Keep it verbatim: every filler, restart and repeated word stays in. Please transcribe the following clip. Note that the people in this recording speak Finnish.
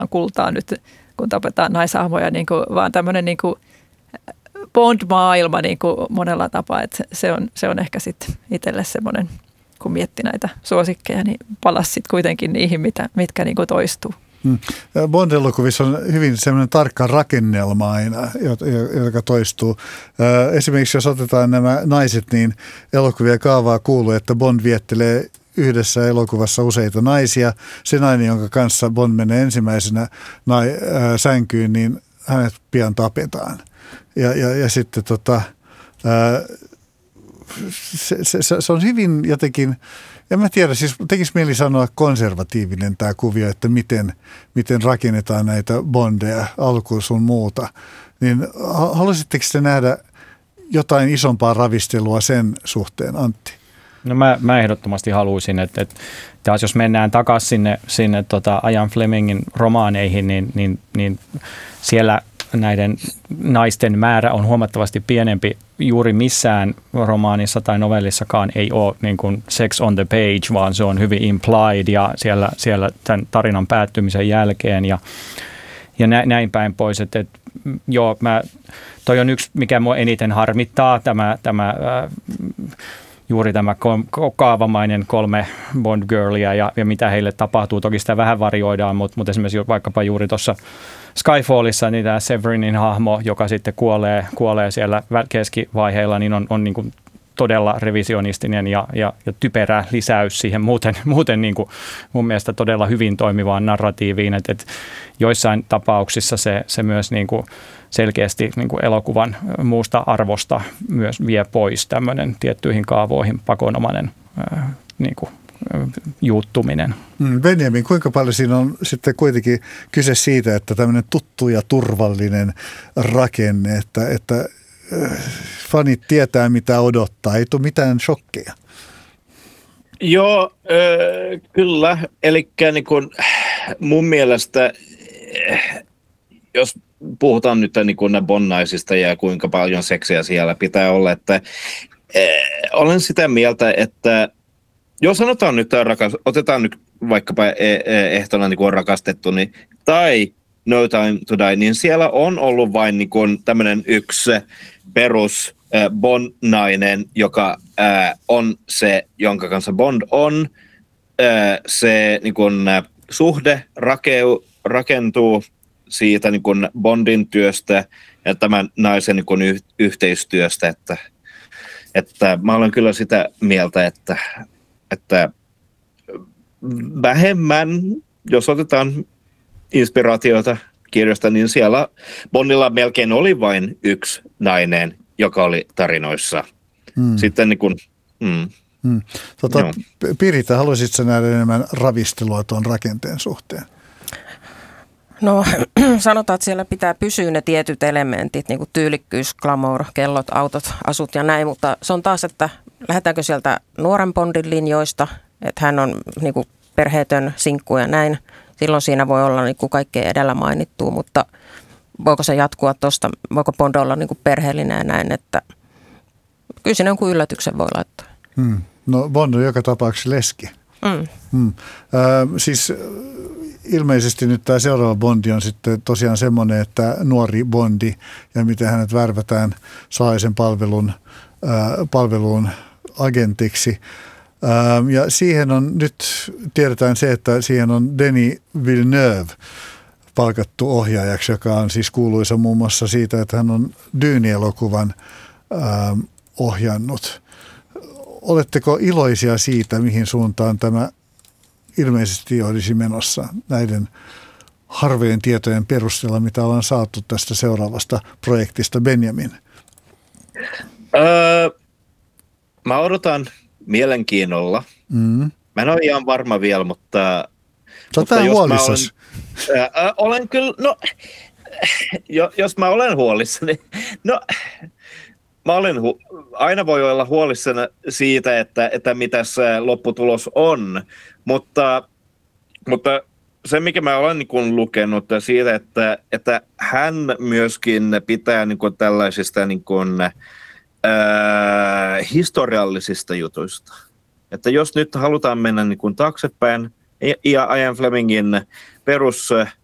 kultaa nyt, kun tapetaan naishahmoja, niin kuin, vaan tämmöinen niin kuin Bond-maailma niin kuin monella tapaa, että se on, se on ehkä sitten itselle semmoinen, kun mietti näitä suosikkeja, niin palasi sitten kuitenkin niihin, mitä, mitkä niin kuin toistuu. Hmm. Bond-elokuvissa on hyvin semmoinen tarkka rakennelma aina, joka toistuu. Esimerkiksi jos otetaan nämä naiset, niin elokuvia kaavaa kuuluu, että Bond viettelee yhdessä elokuvassa useita naisia. Se nainen, jonka kanssa Bond menee ensimmäisenä nai, ää, sänkyyn, niin hänet pian tapetaan. Ja, ja, ja sitten tota, ää, se, se, se on hyvin jotenkin, en mä tiedä, siis tekisi mieli sanoa konservatiivinen tämä kuvio, että miten, miten rakennetaan näitä bondeja, alkuun sun muuta. Niin haluaisitteko te nähdä jotain isompaa ravistelua sen suhteen, Antti? No mä, mä ehdottomasti haluaisin, että, että taas jos mennään takaisin sinne, sinne tota Ian Flemingin romaaneihin, niin, niin, niin siellä näiden naisten määrä on huomattavasti pienempi. Juuri missään romaanissa tai novellissakaan ei ole niin kuin sex on the page, vaan se on hyvin implied ja siellä, siellä tämän tarinan päättymisen jälkeen ja, ja näin päin pois. Että, että, joo, mä, toi on yksi, mikä mua eniten harmittaa, tämä, tämä äh, juuri tämä kaavamainen kolme Bond girlia ja, ja mitä heille tapahtuu. Toki sitä vähän varjoidaan, mutta, mutta esimerkiksi vaikkapa juuri tuossa Skyfallissa niin tämä Severinin hahmo, joka sitten kuolee, kuolee siellä keskivaiheilla, niin on, on niin kuin todella revisionistinen ja, ja, ja typerä lisäys siihen muuten, muuten niin kuin mun mielestä todella hyvin toimivaan narratiiviin. Et, et joissain tapauksissa se, se myös niin kuin selkeästi niin kuin elokuvan muusta arvosta myös vie pois tämmöinen tiettyihin kaavoihin pakonomainen ää, niin kuin juuttuminen. Benjamin, kuinka paljon siinä on sitten kuitenkin kyse siitä, että tämmöinen tuttu ja turvallinen rakenne, että, että fanit tietää mitä odottaa, ei tule mitään shokkeja? Joo, äh, kyllä. Eli niin kun mun mielestä, jos puhutaan nyt niin kun bonnaisista ja kuinka paljon seksiä siellä pitää olla, että äh, olen sitä mieltä, että jos sanotaan nyt, rakas, otetaan nyt vaikkapa ehtona niin kuin on rakastettu, niin, tai No Time to Die, niin siellä on ollut vain niin kuin tämmöinen yksi perus äh, Bond-nainen, joka äh, on se, jonka kanssa Bond on. Äh, se niin kuin, äh, suhde rakeu, rakentuu siitä niin kuin Bondin työstä ja tämän naisen niin kuin yh, yhteistyöstä, että, että mä olen kyllä sitä mieltä, että että vähemmän, jos otetaan inspiraatiota kirjasta, niin siellä Bondilla melkein oli vain yksi nainen, joka oli tarinoissa. Hmm. Sitten niin kuin, mm, hmm. tota, Pirita, haluaisitko nähdä enemmän ravistelua tuon rakenteen suhteen? No sanotaan, että siellä pitää pysyä ne tietyt elementit, niin kuin tyylikkyys, glamour, kellot, autot, asut ja näin, mutta se on taas, että lähdetäänkö sieltä nuoren Bondin linjoista, että hän on niin kuin perheetön sinkku ja näin. Silloin siinä voi olla niin kuin kaikkea edellä mainittua, mutta voiko se jatkua tuosta, voiko Bond olla niin kuin perheellinen ja näin, että kyllä siinä jonkun yllätyksen voi laittaa. Hmm. No Bond on joka tapauksessa leski. Mm. Hmm. Äh, siis ilmeisesti nyt tämä seuraava Bondi on sitten tosiaan semmoinen, että nuori Bondi ja miten hänet värvätään salaisen palvelun, äh, palveluun agentiksi. Ähm, ja siihen on nyt, tiedetään se, että siihen on Denis Villeneuve palkattu ohjaajaksi, joka on siis kuuluisa muun muassa siitä, että hän on Dune-elokuvan ähm, ohjannut. Oletteko iloisia siitä, mihin suuntaan tämä ilmeisesti olisi menossa näiden harvojen tietojen perusteella, mitä ollaan saatu tästä seuraavasta projektista, Benjamin? Öö, mä odotan mielenkiinnolla. Mm. Mä en ole ihan varma vielä, mutta... Sä oot huolissasi. Olen, äh, olen kyllä, no, jos mä olen huolissani, no... Mä olen hu- aina voi olla huolissana siitä, että, että mitä se lopputulos on, mutta, mutta se, mikä mä olen niin kuin lukenut siitä, että, että hän myöskin pitää niin kuin tällaisista niin kuin, ää, historiallisista jutuista. Että jos nyt halutaan mennä niin kuin taaksepäin ja Ian Flemingin perus